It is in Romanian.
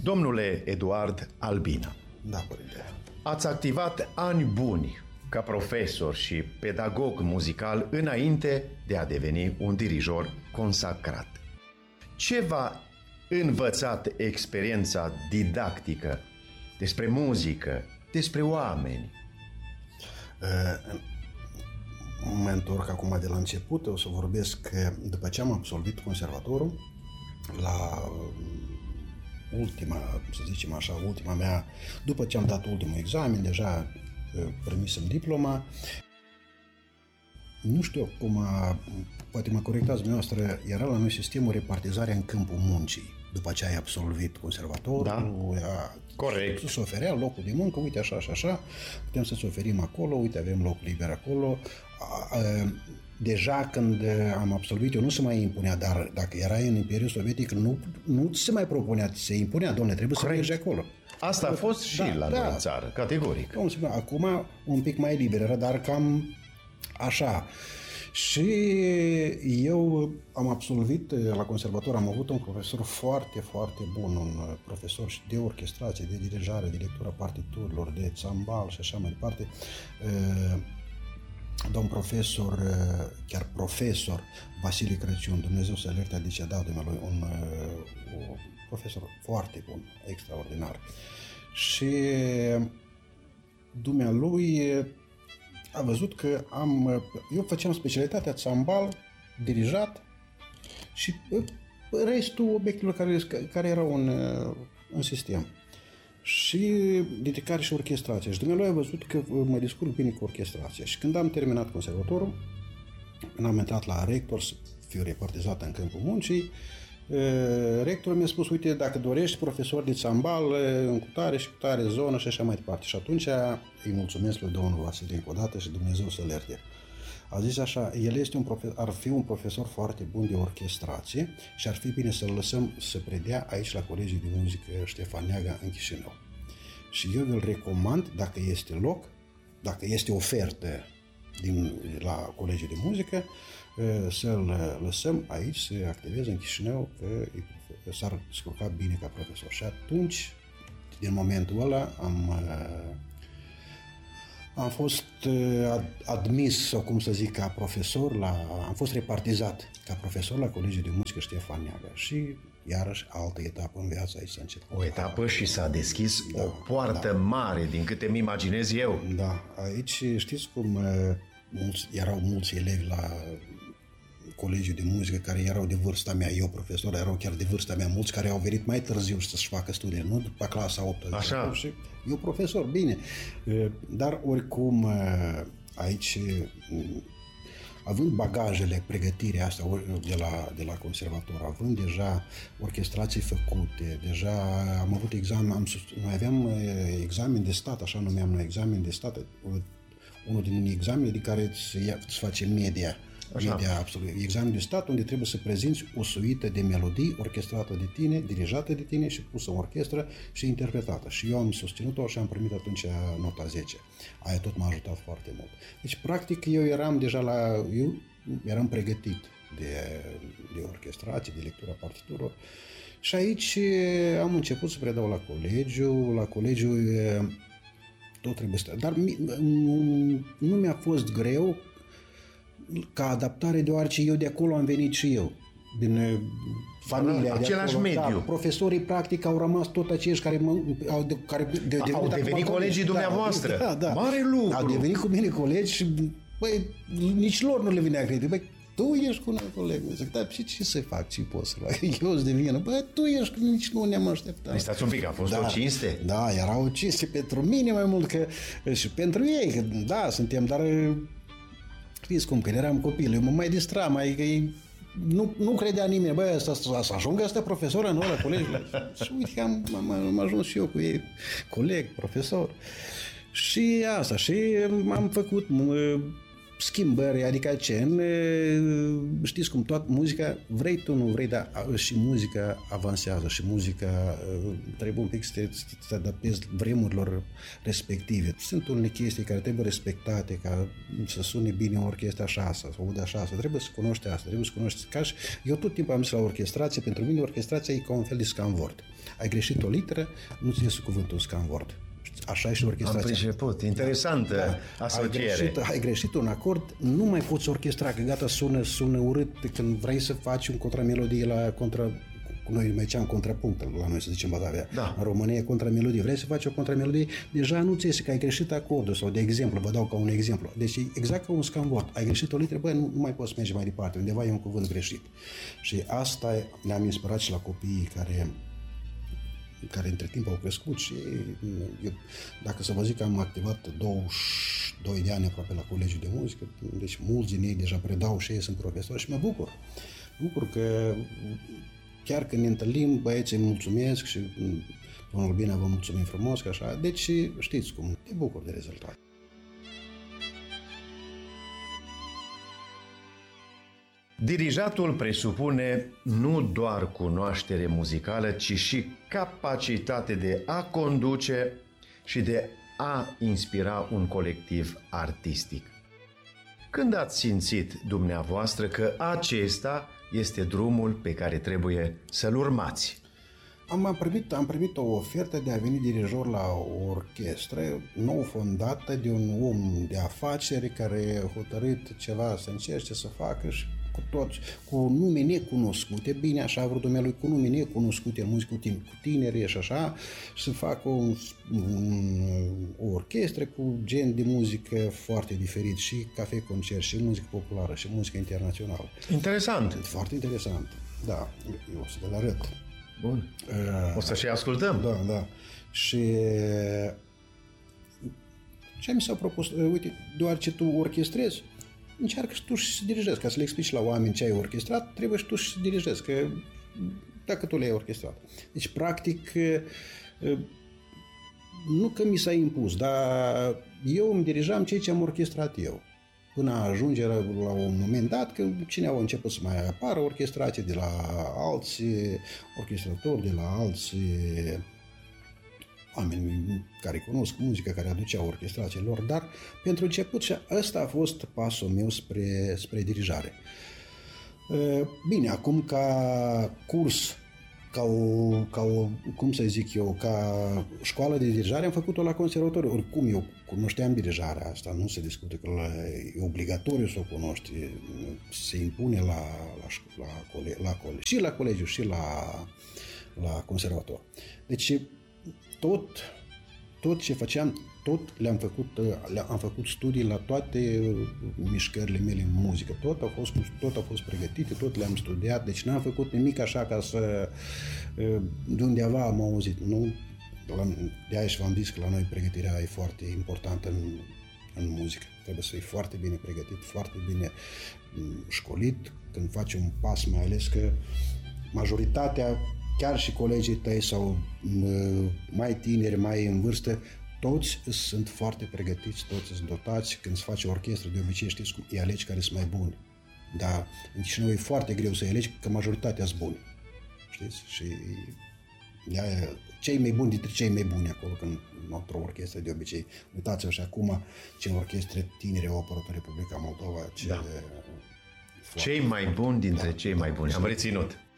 Domnule Eduard Albina, Da, părinte. ați activat ani buni ca profesor și pedagog muzical înainte de a deveni un dirijor consacrat. Ce v-a învățat experiența didactică despre muzică, despre oameni? Mă întorc acum de la început, o să vorbesc după ce am absolvit conservatorul, la ultima, să zicem așa, ultima mea, după ce am dat ultimul examen, deja primisem diploma. Nu știu cum, poate mă corectați dumneavoastră, era la noi sistemul repartizarea în câmpul muncii. După ce ai absolvit conservatorul, Da. Corect. se oferea locul de muncă, uite așa și așa, putem să-ți oferim acolo, uite avem loc liber acolo. Deja când am absolvit, eu nu se mai impunea, dar dacă era în Imperiul Sovietic, nu se mai propunea, se impunea, domnule, trebuie să mergi acolo. Asta a fost și la noi în țară, categoric. Acum un pic mai liber era, dar cam așa. Și eu am absolvit la conservator, am avut un profesor foarte, foarte bun, un profesor de orchestrație, de dirijare, de lectura partiturilor, de țambal și așa mai departe. Domn profesor, chiar profesor Vasile Crăciun, Dumnezeu să-l ierte, a decedat dumnealui, un profesor foarte bun, extraordinar. Și dumnealui a văzut că eu făceam specialitatea țambal, dirijat și restul obiectelor care erau în sistem. Și dintre care și orchestrația. Și dumnealui a văzut că mă descurc bine cu orchestrația. Și când am terminat conservatorul, când am intrat la rector să fiu repartizat în câmpul muncii, rectorul mi-a spus, uite, dacă dorești profesor de țambal în cutare și cutare zonă și așa mai departe. Și atunci îi mulțumesc lui domnul Vasile încă o dată și Dumnezeu să-l ierte. A zis așa, el ar fi un profesor foarte bun de orchestrație și ar fi bine să-l lăsăm să predea aici la Colegiul de Muzică Ștefan Neaga în Chișinău. Și eu îl recomand, dacă este loc, dacă este ofertă la Colegiul de Muzică, să-l lăsăm aici să activeze în Chișinău, că s-ar descurca bine ca profesor. Și atunci, din momentul ăla, am fost admis, sau cum să zic, ca profesor, am fost repartizat ca profesor la Colegiul de Muzică Ștefan Neaga și iarăși altă etapă în viața aici s-a început. O etapă și s-a deschis o poartă mare, din câte îmi imaginez eu. Da, aici știți cum erau mulți elevi la Colegiul de Muzică care erau de vârsta mea, eu profesor, erau chiar de vârsta mea, mulți care au venit mai târziu să-și facă studii, nu după clasa 8. Așa. Și eu profesor, bine, dar oricum aici, având bagajele, pregătirea asta de la conservator, având deja orchestrații făcute, deja am avut examen, noi aveam examen de stat, așa numeam noi, examen de stat, unul din examene din care îți face media absolut. Examen de stat unde trebuie să prezinți o suită de melodii orchestrată de tine, dirijată de tine și pusă în orchestră și interpretată. Și eu am susținut-o și am primit atunci nota 10. Aia tot m-a ajutat foarte mult. Deci, practic, eu eram pregătit de orchestrație, de lectura partiturilor și aici am început să predau la colegiu. La colegiu tot trebuie să... Dar nu mi-a fost greu ca adaptare, deoarece eu de acolo am venit și eu, din familia același de acolo. mediu. Da, profesorii practic au rămas tot aceiași care au devenit colegii dumneavoastră. Da. Mare lucru. Au devenit cu mine colegi și nici lor nu le venea crede. Tu ești cu un coleg. Zic, dar ce să fac? Ce pot să fac? Eu îți devin. Tu ești, nici nu ne-am așteptat. Stați un pic, a fost o cinste? Da, era o cinste pentru mine mai mult că și pentru ei. Că, da, suntem, dar știți cum, când eram copil, eu mă mai distram, nu credea nimeni, să ajungă ăsta profesor în ăla, colegi. Și uite că am ajuns și eu cu ei, coleg, profesor. Și asta, și am făcut schimbări, adică știți cum, toată muzica, vrei tu, nu vrei, dar și muzica avansează și muzica trebuie un pic să te adaptezi vremurilor respective. Sunt unele chestii care trebuie respectate, ca să sune bine o orchestră așa, să audă așa, trebuie să cunoști asta, trebuie să cunoști ca și... Eu tot timpul am zis la orchestrație, pentru mine orchestrația e ca un fel de scanvort. Ai greșit o literă, nu-ți iese cuvântul scanvort. Așa e și orchestrația. Am priceput. Interesantă asociere. Ai greșit un acord, nu mai poți orchestra, că gata, sună urât când vrei să faci un contramelodie la contra... Noi mai ziceam contrapunct la noi, să zicem Batavia. Da. În România e contramelodie. Vrei să faci o contramelodie, deja nu ți iese că ai greșit acordul sau, de exemplu, vă dau ca un exemplu. Deci e exact ca un scanvort. Ai greșit o literă, băi, nu mai poți merge mai departe. Undeva e un cuvânt greșit. Și asta ne-am inspirat și la copiii care între timp au crescut și eu, dacă să vă zic că am activat 22 de ani aproape la Colegiul de Muzică, deci mulți din ei deja predau și ei sunt profesori și mă bucur. Bucur că chiar când ne întâlnim, băieții îmi mulțumesc și domnul Bine, vă mulțumim frumos, că așa, deci știți cum, te bucur de rezultat. Dirijatul presupune nu doar cunoaștere muzicală, ci și capacitate de a conduce și de a inspira un colectiv artistic. Când ați simțit dumneavoastră că acesta este drumul pe care trebuie să-l urmați? Am primit o ofertă de a veni dirijor la o orchestră nou fondată de un om de afaceri care a hotărât ceva să încerce să facă și cu nume necunoscute, bine așa a vrut dumnealui, cu nume necunoscute în muzică, cu tineri și așa, și să facă o orchestră cu gen de muzică foarte diferit, și cafe-concert, și muzică populară, și muzică internațională. Interesant! Foarte interesant, da, eu o să vă arăt. Bun, o să și ascultăm. Da. Și ce mi s-a propus, uite, deoarece tu orchestrezi, încearcă și tu să dirigezi, ca să le explici la oameni ce ai orchestrat, trebuie și tu să dirigezi, că dacă tu le-ai orchestrat. Deci, practic, nu că mi s-a impus, dar eu îmi dirijam ceea ce am orchestrat eu. Până ajunge la un moment dat, că cine au început să mai apară orchestrații de la alți orchestratori, de la alți oameni care cunosc muzică, care aduceau orchestrațiile lor, dar pentru început și ăsta a fost pasul meu spre dirijare. Bine, acum ca curs, cum să zic eu, ca școală de dirijare am făcut-o la conservatoriu. Oricum eu cunoșteam dirijarea asta, nu se discută că e obligatoriu să o cunoști, se impune și la colegiu și la conservator. Deci tot ce făceam, am făcut studii la toate mișcările mele în muzică, tot au fost pregătite, tot le-am studiat, deci n-am făcut nimic așa ca să de undeva am auzit, nu? De aia și v-am zis că la noi pregătirea e foarte importantă în muzică. Trebuie să fii foarte bine pregătit, foarte bine școlit când faci un pas, mai ales că majoritatea, chiar și colegii tăi sau mai tineri, mai în vârstă, toți sunt foarte pregătiți, toți sunt dotați. Când îți faci o orchestră, de obicei știți cum îi alegi care sunt mai buni. Dar în Chișinău e foarte greu să-i alegi, că majoritatea sunt buni. Știți? Și cei mai buni dintre cei mai buni acolo, când într-o orchestră, de obicei. Uitați-vă și acum ce orchestre tinere au apărut în Republica Moldova. Cei mai buni dintre cei mai buni. Am reținut.